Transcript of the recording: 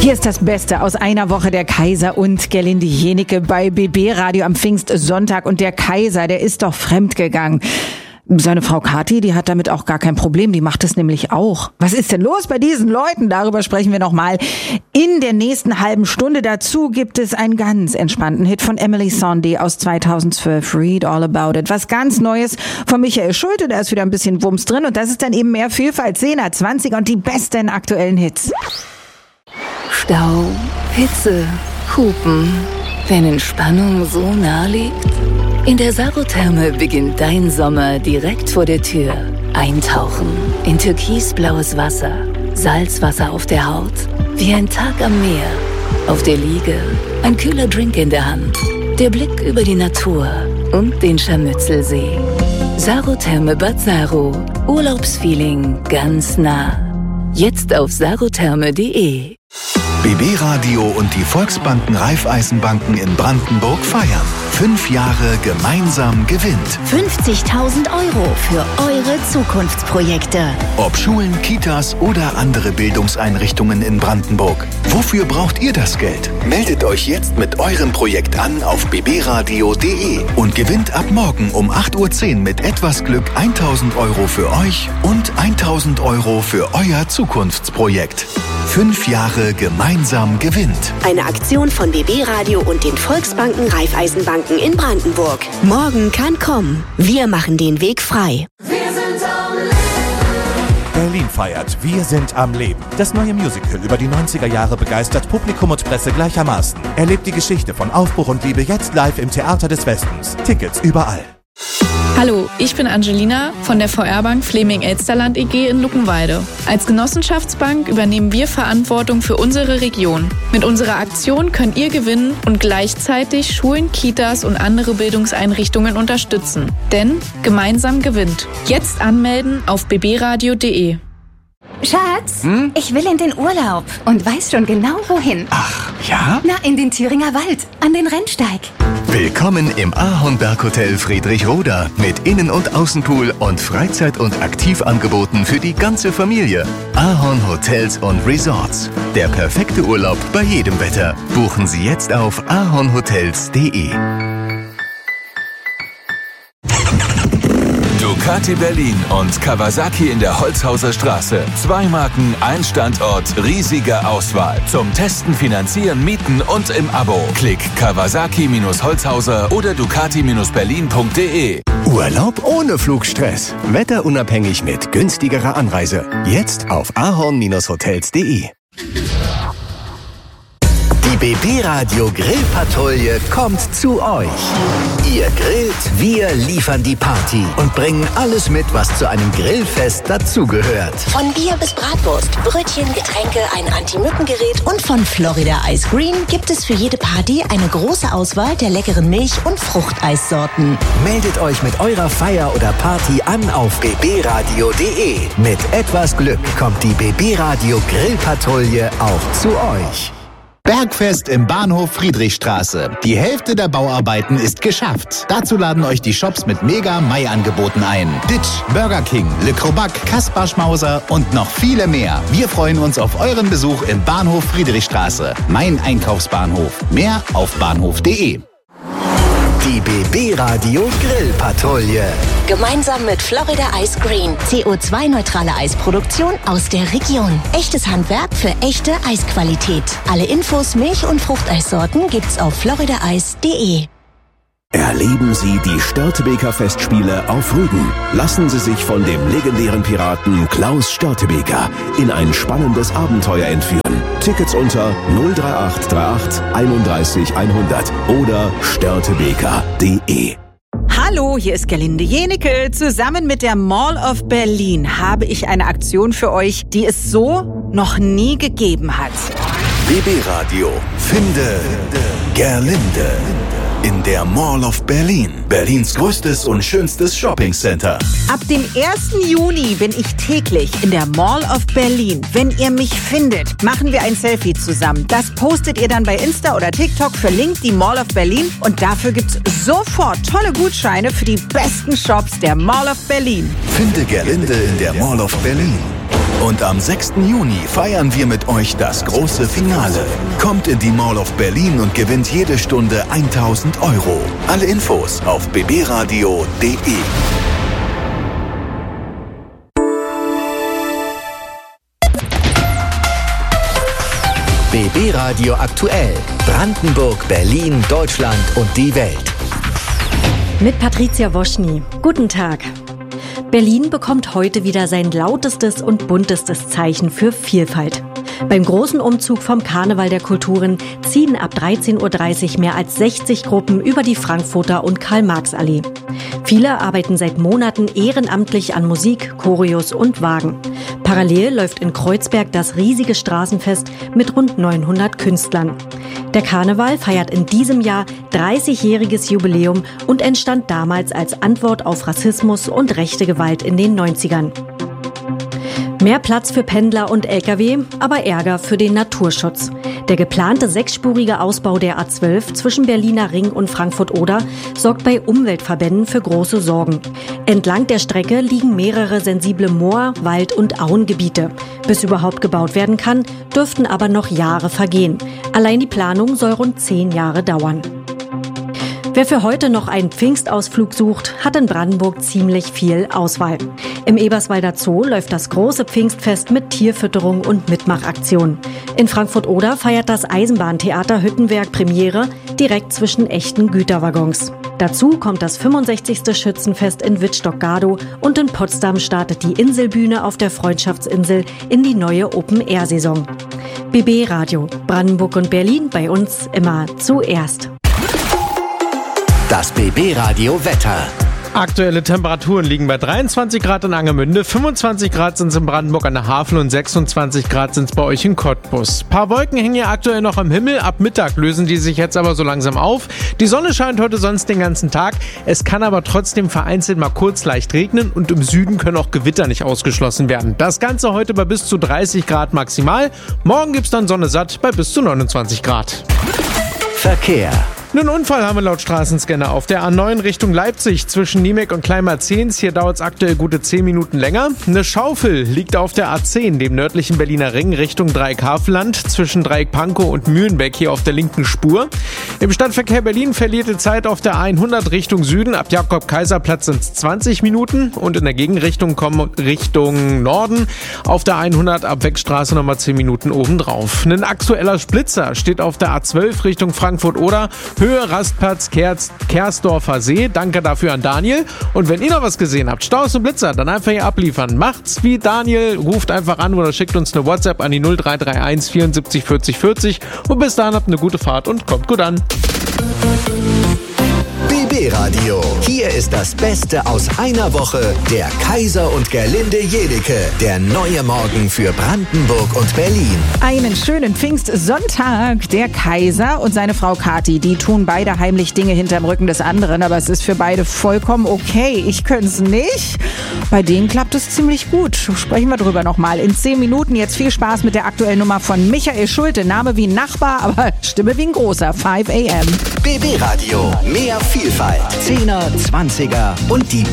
Hier ist das Beste aus einer Woche der Kaiser und Gerlinde Jenike bei BB Radio am Pfingstsonntag. Und der Kaiser, der ist doch fremdgegangen. Seine Frau Kathi, die hat damit auch gar kein Problem. Die macht es nämlich auch. Was ist denn los bei diesen Leuten? Darüber sprechen wir nochmal in der nächsten halben Stunde. Dazu gibt es einen ganz entspannten Hit von Emily Sandé aus 2012, Read All About It. Was ganz Neues von Michael Schulte, da ist wieder ein bisschen Wumms drin. Und das ist dann eben mehr Vielfalt, 10er, 20er und die besten aktuellen Hits. Stau, Hitze, Hupen. Wenn Entspannung so nah liegt? In der Sarotherme beginnt dein Sommer direkt vor der Tür. Eintauchen in türkisblaues Wasser, Salzwasser auf der Haut, wie ein Tag am Meer. Auf der Liege ein kühler Drink in der Hand, der Blick über die Natur und den Scharmützelsee. Sarotherme Bad Saro, Urlaubsfeeling ganz nah. Jetzt auf sarotherme.de. BB Radio und die Volksbanken Raiffeisenbanken in Brandenburg feiern. 5 Jahre gemeinsam gewinnt. 50.000 € für eure Zukunftsprojekte. Ob Schulen, Kitas oder andere Bildungseinrichtungen in Brandenburg. Wofür braucht ihr das Geld? Meldet euch jetzt mit eurem Projekt an auf bbradio.de und gewinnt ab morgen um 8:10 Uhr mit etwas Glück 1.000 € für euch und 1.000 € für euer Zukunftsprojekt. 5 Jahre gemeinsam gewinnt. Eine Aktion von BB Radio und den Volksbanken Raiffeisenbanken in Brandenburg. Morgen kann kommen. Wir machen den Weg frei. Berlin feiert Wir sind am Leben. Das neue Musical über die 90er Jahre begeistert Publikum und Presse gleichermaßen. Erlebt die Geschichte von Aufbruch und Liebe jetzt live im Theater des Westens. Tickets überall. Hallo, ich bin Angelina von der VR-Bank Fleming-Elsterland e.G. in Luckenwalde. Als Genossenschaftsbank übernehmen wir Verantwortung für unsere Region. Mit unserer Aktion könnt ihr gewinnen und gleichzeitig Schulen, Kitas und andere Bildungseinrichtungen unterstützen. Denn gemeinsam gewinnt. Jetzt anmelden auf bbradio.de. Schatz, ich will in den Urlaub und weiß schon genau wohin. Ach, ja? Na, in den Thüringer Wald, an den Rennsteig. Willkommen im Ahornberg-Hotel Friedrichroda mit Innen- und Außenpool und Freizeit- und Aktivangeboten für die ganze Familie. Ahorn Hotels und Resorts. Der perfekte Urlaub bei jedem Wetter. Buchen Sie jetzt auf ahornhotels.de. Ducati Berlin und Kawasaki in der Holzhauser Straße. 2 Marken, ein Standort, riesige Auswahl. Zum Testen, Finanzieren, Mieten und im Abo. Klick Kawasaki-Holzhauser oder Ducati-Berlin.de. Urlaub ohne Flugstress. Wetterunabhängig mit günstigerer Anreise. Jetzt auf ahorn-hotels.de. Die BB Radio Grillpatrouille kommt zu euch. Ihr grillt, wir liefern die Party und bringen alles mit, was zu einem Grillfest dazugehört. Von Bier bis Bratwurst, Brötchen, Getränke, ein Anti-Mücken-Gerät und von Florida Ice Green gibt es für jede Party eine große Auswahl der leckeren Milch- und Fruchteissorten. Meldet euch mit eurer Feier oder Party an auf bbradio.de. Mit etwas Glück kommt die BB Radio Grillpatrouille auch zu euch. Bergfest im Bahnhof Friedrichstraße. Die Hälfte der Bauarbeiten ist geschafft. Dazu laden euch die Shops mit Mega-Mai-Angeboten ein. Ditch, Burger King, Le Crobac, Kaspar Schmauser und noch viele mehr. Wir freuen uns auf euren Besuch im Bahnhof Friedrichstraße. Mein Einkaufsbahnhof. Mehr auf bahnhof.de. Die BB Radio Grillpatrouille. Gemeinsam mit Florida Ice Green. CO2-neutrale Eisproduktion aus der Region. Echtes Handwerk für echte Eisqualität. Alle Infos, Milch- und Fruchteissorten gibt's auf floridaice.de. Erleben Sie die Störtebeker Festspiele auf Rügen. Lassen Sie sich von dem legendären Piraten Klaus Störtebeker in ein spannendes Abenteuer entführen. Tickets unter 03838 31 100 oder störtebeker.de. Hallo, hier ist Gerlinde Jenike. Zusammen mit der Mall of Berlin habe ich eine Aktion für euch, die es so noch nie gegeben hat. BB Radio. Finde Gerlinde. In der Mall of Berlin. Berlins größtes und schönstes Shoppingcenter. Ab dem 1. Juni bin ich täglich in der Mall of Berlin. Wenn ihr mich findet, machen wir ein Selfie zusammen. Das postet ihr dann bei Insta oder TikTok, verlinkt die Mall of Berlin und dafür gibt's sofort tolle Gutscheine für die besten Shops der Mall of Berlin. Finde Gerlinde in der Mall of Berlin. Und am 6. Juni feiern wir mit euch das große Finale. Kommt in die Mall of Berlin und gewinnt jede Stunde 1.000 €. Alle Infos auf bbradio.de. BB Radio aktuell. Brandenburg, Berlin, Deutschland und die Welt. Mit Patricia Woschny. Guten Tag. Berlin bekommt heute wieder sein lautestes und buntestes Zeichen für Vielfalt. Beim großen Umzug vom Karneval der Kulturen ziehen ab 13:30 Uhr mehr als 60 Gruppen über die Frankfurter und Karl-Marx-Allee. Viele arbeiten seit Monaten ehrenamtlich an Musik, Choreos und Wagen. Parallel läuft in Kreuzberg das riesige Straßenfest mit rund 900 Künstlern. Der Karneval feiert in diesem Jahr 30-jähriges Jubiläum und entstand damals als Antwort auf Rassismus und rechte Gewalt in den 90ern. Mehr Platz für Pendler und Lkw, aber Ärger für den Naturschutz. Der geplante 6-spurige Ausbau der A12 zwischen Berliner Ring und Frankfurt-Oder sorgt bei Umweltverbänden für große Sorgen. Entlang der Strecke liegen mehrere sensible Moor-, Wald- und Auengebiete. Bis überhaupt gebaut werden kann, dürften aber noch Jahre vergehen. Allein die Planung soll rund 10 Jahre dauern. Wer für heute noch einen Pfingstausflug sucht, hat in Brandenburg ziemlich viel Auswahl. Im Eberswalder Zoo läuft das große Pfingstfest mit Tierfütterung und Mitmachaktionen. In Frankfurt-Oder feiert das Eisenbahntheater Hüttenwerk Premiere direkt zwischen echten Güterwaggons. Dazu kommt das 65. Schützenfest in Wittstock-Gardow und in Potsdam startet die Inselbühne auf der Freundschaftsinsel in die neue Open-Air-Saison. BB Radio, Brandenburg und Berlin, bei uns immer zuerst. Das BB Radio Wetter. Aktuelle Temperaturen liegen bei 23 Grad in Angermünde, 25 Grad sind es in Brandenburg an der Havel und 26 Grad sind es bei euch in Cottbus. Ein paar Wolken hängen ja aktuell noch am Himmel, ab Mittag lösen die sich jetzt aber so langsam auf. Die Sonne scheint heute sonst den ganzen Tag, es kann aber trotzdem vereinzelt mal kurz leicht regnen und im Süden können auch Gewitter nicht ausgeschlossen werden. Das Ganze heute bei bis zu 30 Grad maximal, morgen gibt's dann Sonne satt bei bis zu 29 Grad. Verkehr. Einen Unfall haben wir laut Straßenscanner auf der A9 Richtung Leipzig zwischen Niemek und Kleinmarzehns. Hier dauert es aktuell gute 10 Minuten länger. Eine Schaufel liegt auf der A10, dem nördlichen Berliner Ring, Richtung Dreieck Havelland, zwischen Dreieck Pankow und Mühlenbeck hier auf der linken Spur. Im Stadtverkehr Berlin verliert die Zeit auf der A100 Richtung Süden. Ab Jakob-Kaiser-Platz sind es 20 Minuten und in der Gegenrichtung kommen Richtung Norden. Auf der 100 ab Wegstraße nochmal 10 Minuten obendrauf. Ein aktueller Splitzer steht auf der A12 Richtung Frankfurt-Oder. Höhe Rastplatz Kersdorfer See. Danke dafür an Daniel. Und wenn ihr noch was gesehen habt, Staus und Blitzer, dann einfach hier abliefern. Macht's wie Daniel, ruft einfach an oder schickt uns eine WhatsApp an die 0331 74 40 40. Und bis dahin habt eine gute Fahrt und kommt gut an. BB Radio. Hier ist das Beste aus einer Woche. Der Kaiser und Gerlinde Jedecke. Der neue Morgen für Brandenburg und Berlin. Einen schönen Pfingstsonntag. Der Kaiser und seine Frau Kathi, die tun beide heimlich Dinge hinterm Rücken des anderen, aber es ist für beide vollkommen okay. Ich könnte es nicht. Bei denen klappt es ziemlich gut. Sprechen wir drüber nochmal. In 10 Minuten jetzt viel Spaß mit der aktuellen Nummer von Michael Schulte. Name wie ein Nachbar, aber Stimme wie ein großer. 5 AM. BB Radio. Mehr Vielfalt. 10er, 20er und die